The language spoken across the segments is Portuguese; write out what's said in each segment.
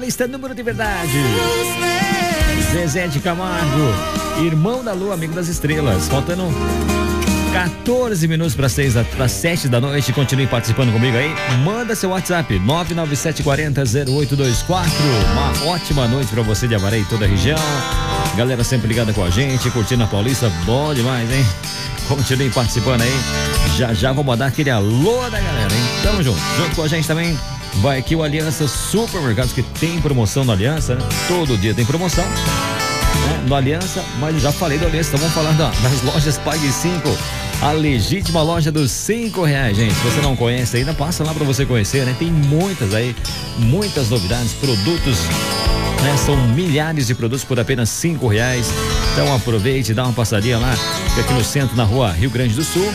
Lista número de verdade. Zezé de Camargo, Irmão da Lua, Amigo das Estrelas. Faltando 14 minutos para 7 da noite. Continue participando comigo aí. Manda seu WhatsApp 997400824. Uma ótima noite para você de Avaré e toda a região. Galera sempre ligada com a gente, curtindo a Paulista, bom demais, hein? Continue participando aí. Já vou mandar aquele alô da galera, hein? Tamo junto. Junto com a gente também vai aqui o Aliança Supermercados, que tem promoção no Aliança, né? Todo dia tem promoção, né? No Aliança, mas eu já falei do Aliança, então vamos falar das lojas Pague 5. A legítima loja dos R$5, gente. Se você não conhece ainda, passa lá pra você conhecer, né? Tem muitas aí, muitas novidades, produtos, né? São milhares de produtos por apenas R$5. Então aproveite e dá uma passadinha lá, aqui no centro, na rua Rio Grande do Sul,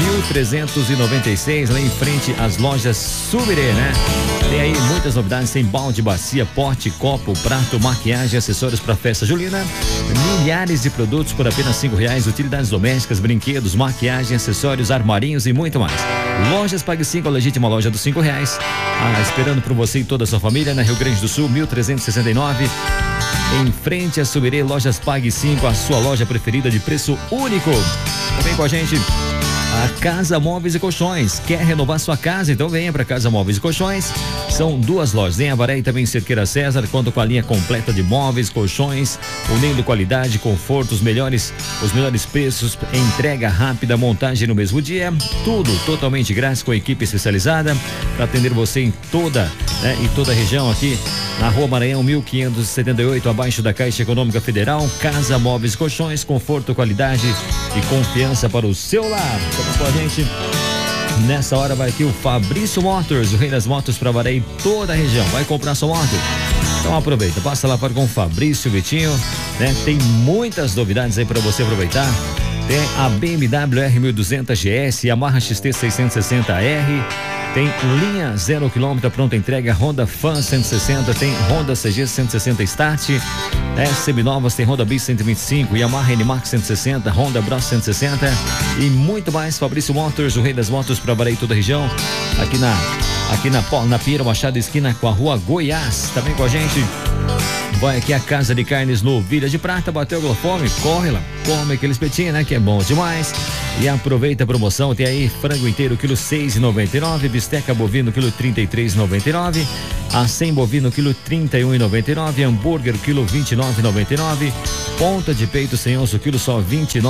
1396, lá em frente às lojas Subirê, né? Tem aí muitas novidades, tem balde, bacia, pote, copo, prato, maquiagem, acessórios para festa julina. Milhares de produtos por apenas R$5, utilidades domésticas, brinquedos, maquiagem, acessórios, armarinhos e muito mais. Lojas Pague 5, a legítima loja dos R$5. Esperando por você e toda a sua família, na Rio Grande do Sul, 1369. Em frente a Subirê, Lojas Pague 5, a sua loja preferida de preço único. Vem com a gente a Casa Móveis e Colchões. Quer renovar sua casa? Então venha para Casa Móveis e Colchões. São duas lojas em Avaré e também em Cerqueira César. Conta com a linha completa de móveis, colchões, unindo qualidade, conforto, os melhores preços, entrega rápida, montagem no mesmo dia. Tudo totalmente grátis, com equipe especializada para atender você em toda a região aqui na Rua Maranhão 1578, abaixo da Caixa Econômica Federal. Casa Móveis e Colchões, conforto, qualidade e confiança para o seu lar. Estamos com a gente. Nessa hora vai aqui o Fabrício Motors, o rei das motos para Avaré e toda a região. Vai comprar sua moto? Então aproveita, passa lá para com o Fabrício Vitinho, né? Tem muitas novidades aí para você aproveitar. Tem a BMW R1200 GS, Yamaha XT 660R. Tem linha 0 km pronta entrega, Honda Fan 160, tem Honda CG 160 Start, seminovas, tem Honda Bis 125, Yamaha NMAX 160, Honda Bros 160 e muito mais. Fabrício Motors, o rei das motos para Avaré e toda a região, aqui na Pinheiro Machado, esquina com a Rua Goiás. Também com a gente vai aqui a Casa de Carnes no Vila de Prata. Bateu a fome? Corre lá, come aquele espetinho, né? Que é bom demais. E aproveita a promoção, tem aí frango inteiro, quilo R$6,99, bisteca bovino, quilo R$33,99, acém bovino, quilo R$31,99, hambúrguer, quilo R$29,99, ponta de peito sem osso, quilo só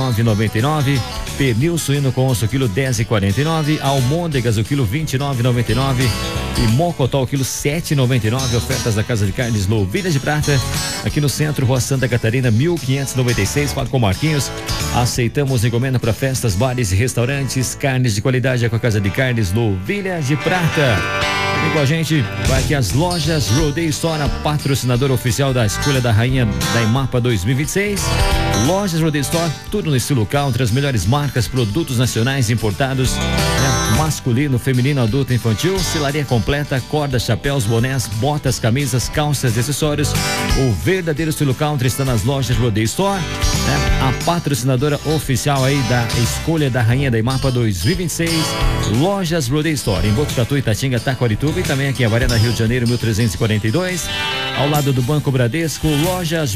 R$29,99, pernil suíno com osso, quilo R$10,49, almôndegas, o quilo R$29,99 e mocotó, quilo R$7,99. Ofertas da Casa de Carnes no Vila de Prata, aqui no centro, Rua Santa Catarina, 1596. Fala com o Marquinhos. Aceitamos encomenda para festas, bares e restaurantes. Carnes de qualidade é com a Casa de Carnes no Vila de Prata. Vem com a gente, vai aqui as lojas Rodeio Store, a patrocinadora oficial da Escolha da Rainha da IMAPA 2026. Lojas Rodeio Store, tudo no estilo country, as melhores marcas, produtos nacionais importados, masculino, feminino, adulto, infantil, selaria completa, cordas, chapéus, bonés, botas, camisas, calças e acessórios. O verdadeiro estilo country está nas lojas Rodeio Store, a patrocinadora oficial aí da Escolha da Rainha da IMAPA 2026. Lojas Rodeio Store, em Botucatu, Itatinga, Taquarituba e também aqui em Avaré, Rio de Janeiro, 1342, ao lado do Banco Bradesco. Lojas